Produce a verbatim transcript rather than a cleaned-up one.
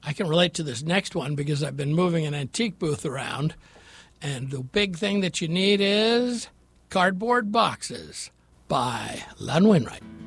I can relate to this next one because I've been moving an antique booth around, and the big thing that you need is cardboard boxes by Loudon Wainwright.